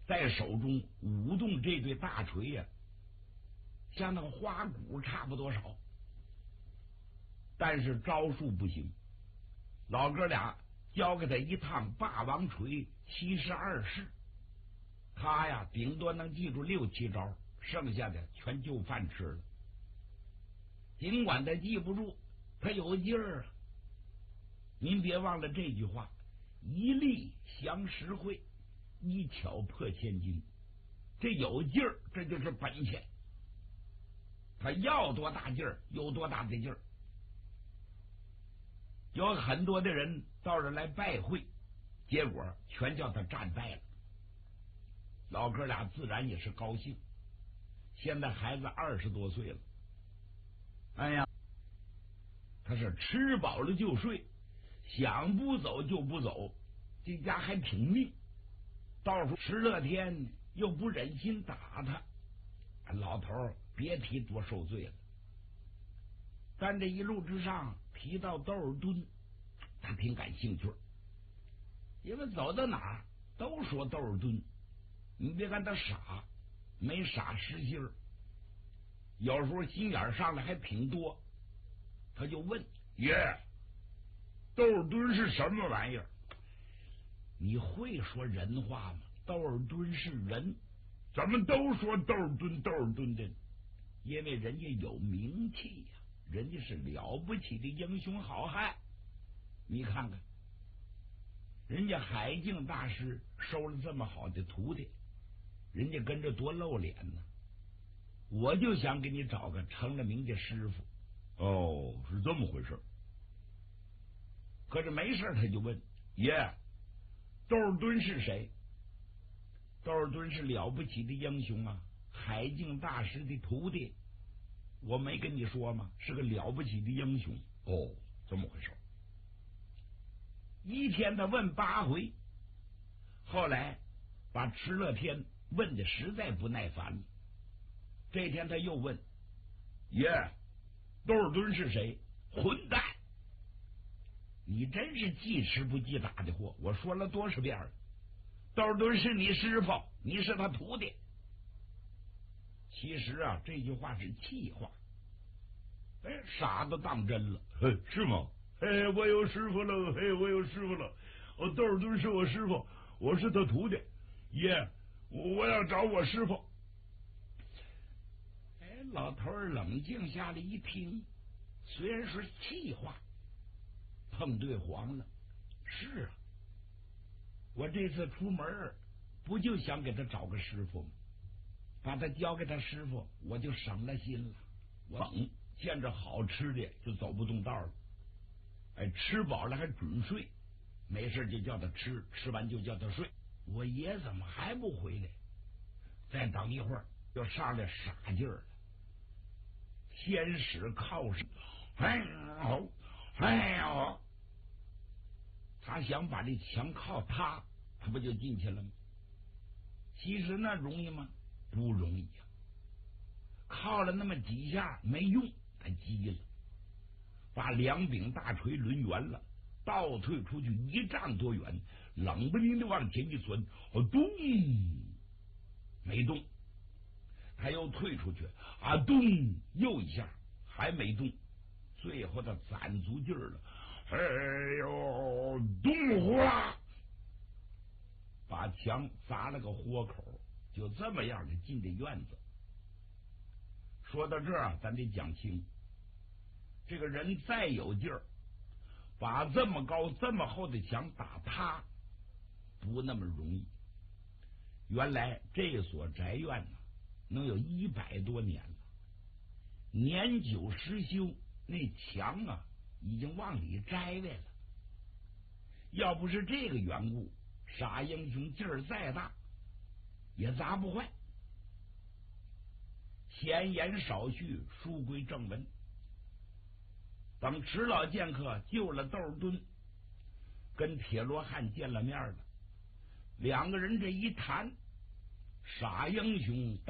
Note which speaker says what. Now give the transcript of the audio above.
Speaker 1: 在手中舞动这对大锤呀，像那个花鼓差不多少，但是招数不行。老哥俩教给他一趟霸王锤72式，他呀顶多能记住6、7招，剩下的全就饭吃了。尽管他记不住，他有劲儿啊。您别忘了这句话：一力降10会，一巧破千金。这有劲儿，这就是本钱。他要多大劲儿，有多大的劲儿。有很多的人到这来拜会，结果全叫他战败了。老哥俩自然也是高兴。现在孩子20多岁了，哎呀，他是吃饱了就睡，想不走就不走，这家还挺命。到时候石乐天又不忍心打他，老头别提多受罪了。但这一路之上提到窦尔敦，他挺感兴趣，因为走到哪儿都说窦尔敦。你别看他傻，没傻实心儿，有时候心眼上来还挺多。他就问爷，窦尔敦是什么玩意儿？你会说人话吗？窦尔敦是人，咱们都说窦尔敦窦尔敦的，因为人家有名气呀，人家是了不起的英雄好汉。你看看，人家海静大师收了这么好的徒弟，人家跟着多露脸呢。我就想给你找个成了名的师傅。
Speaker 2: 哦，是这么回事。
Speaker 1: 可是没事他就问爷，窦尔敦是谁？窦尔敦是了不起的英雄啊，海静大师的徒弟。我没跟你说吗？是个了不起的英雄。
Speaker 2: 哦，这么回事。
Speaker 1: 一天他问8回，后来把池乐天问的实在不耐烦了。这天他又问爷，窦尔敦是谁？混蛋！你真是记吃不记打的货！我说了多少遍了，窦尔敦是你师傅，你是他徒弟。其实啊，这句话是气话，傻都当真了。
Speaker 2: 是吗？我有师傅了，我有师傅了。窦尔敦是我师傅，我是他徒弟。爷，我要找我师傅。
Speaker 1: 老头儿冷静下来一听，虽然是气话，碰对黄了。是啊，我这次出门不就想给他找个师傅吗？把他交给他师傅，我就省了心了。我见着好吃的就走不动道了。吃饱了还准睡，没事就叫他吃，吃完就叫他睡。我爷怎么还不回来？再等一会儿又上来傻劲儿了。先使靠手，他想把这墙靠他不就进去了吗？其实那容易吗？不容易呀。靠了那么几下没用，他急了，把2柄大锤抡圆了，倒退出去1丈多远，冷不丁的往前一钻，咚，没动。他又退出去，咚，又一下还没动。最后他攒足劲儿了，咚呼啦，把墙砸了个豁口，就这么样的进这院子。说到这儿，咱得讲清，这个人再有劲儿，把这么高这么厚的墙打塌，不那么容易。原来这所宅院呢，能有100多年了，年久失修，那墙啊已经往里摘来了。要不是这个缘故，傻英雄劲儿再大也砸不坏。闲言少叙，书归正文。等池老剑客救了窦尔敦，跟铁罗汉见了面了，2个人这一谈，傻英雄